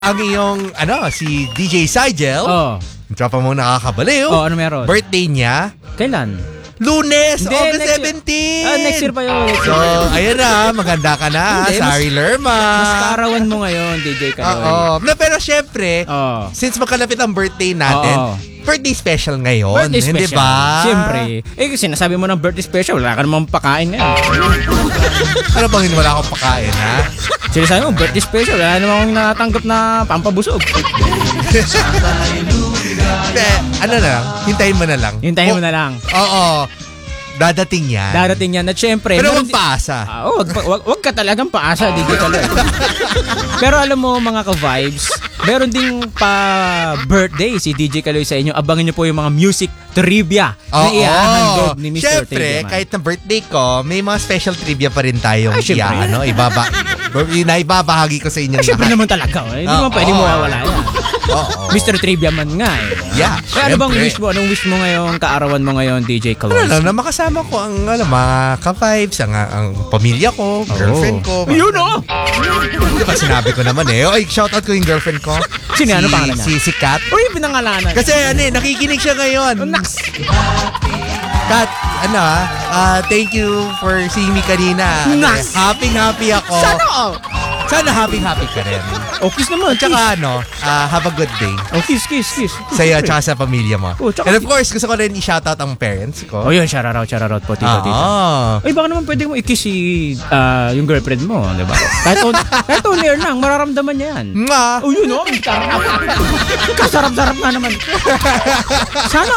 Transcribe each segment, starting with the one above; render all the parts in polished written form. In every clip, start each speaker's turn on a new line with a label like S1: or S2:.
S1: Ang iyong, si DJ Sigel. Tropa mo nakakabaliw.
S2: Ano meron?
S1: Birthday niya.
S2: Kailan?
S1: Lunes,
S2: Hindi,
S1: August 17.
S2: Next year pa yun.
S1: So, ayun na, maganda ka na.
S2: Hindi,
S1: Sorry, Lerma.
S2: Mas kaarawan mo ngayon, DJ Kaloy.
S1: Pero syempre, since magkalapit ang birthday natin, birthday special ngayon.
S2: Birthday
S1: hindi
S2: special.
S1: ba?
S2: Siyempre. Sinasabi mo ng birthday special, wala ka namang pakain ngayon.
S1: Ano bang wala akong pakain, ha?
S2: Sinasabi mo, birthday special, wala namang natanggap na pampabusog.
S1: Hintayin mo na lang.
S2: Hintayin mo na lang.
S1: Oo. Dadating yan.
S2: Dadating yan. At syempre,
S1: pero wag paasa.
S2: Wag ka talagang paasa, DJ Kaloy. Pero alam mo mga ka-vibes, meron ding pa-birthday si DJ Kaloy sa inyo. Abangan nyo po yung mga music trivia na iahandog ni Mr.
S1: Siyempre,
S2: Trivia.
S1: kahit na birthday ko, may mga special trivia pa rin tayong ibabahagi ko sa inyo.
S2: Siyempre naman talaga. Hindi naman pwede mo wala yan. Mr. Trivia man nga eh.
S1: Yeah,
S2: kaya ano bang wish mo? Anong wish mo ngayon? Kaarawan mo ngayon, DJ Kaloy?
S1: Na makasama ko ang mga ka-vibes, ang pamilya ko, girlfriend ko.
S2: Yun
S1: Di ba sinabi ko naman eh. Shoutout ko yung girlfriend ko.
S2: Sino? Ano pangalan niya?
S1: Si Kat.
S2: Uy, pinangalanan.
S1: Kasi nakikinig siya ngayon. Kat, thank you for seeing me kanina. Happy ako. Sana happy ka rin.
S2: Kiss naman.
S1: Tsaka have a good day.
S2: Kiss.
S1: Sa'yo at saka sa pamilya mo. And of course, gusto ko rin i-shoutout ang parents ko.
S2: Yun, shout out po, tito. Ay, baka naman pwede mo i-kiss yung girlfriend mo, di ba? Kahit on air lang, mararamdaman niya yan. Yun kasarap-sarap nga naman. Sana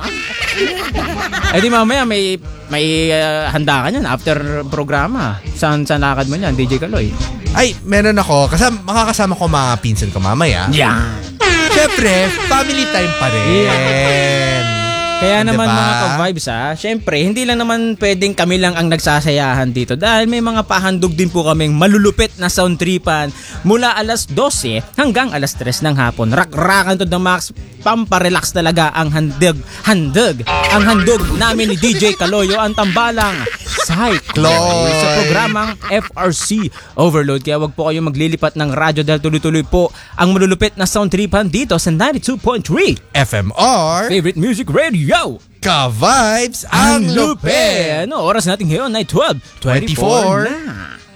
S2: di mamaya may handa ka niyan after programa. Saan lakad mo niyan, DJ Kaloy?
S1: Ay, meron ako. Kasi makakasama ko mga pinsan ko mamaya.
S2: Yeah.
S1: Siyempre, family time pa rin.
S2: Yeah. Kaya naman mga ka-vibes syempre, hindi lang naman pwedeng kami lang ang nagsasayahan dito dahil may mga pahandog din po kaming malulupit na sound tripan mula alas 12 hanggang alas 3 ng hapon. Rak-rakan to the max, pamparelax talaga ang handog. Ang handog namin ni DJ Kaloyo, ang tambalang Cycloid sa programang FRC Overload. Kaya wag po kayong maglilipat ng radyo dahil tuloy-tuloy po ang malulupit na sound tripan dito sa 92.3
S1: FMR
S2: Favorite Music Radio.
S1: Ka-vibes ang lupit!
S2: Oras natin ngayon ay 12:24 na.